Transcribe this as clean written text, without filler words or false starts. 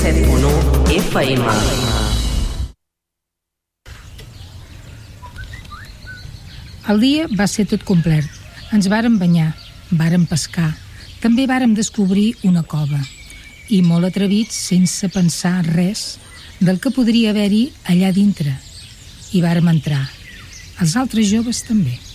107.1 FM. El dia va ser tot complet. Ens vàrem banyar, vàrem pescar, també vàrem descobrir una cova. I molt atrevits, sense pensar res del que podria haver-hi allà dintre. I vàrem entrar. Els altres joves també.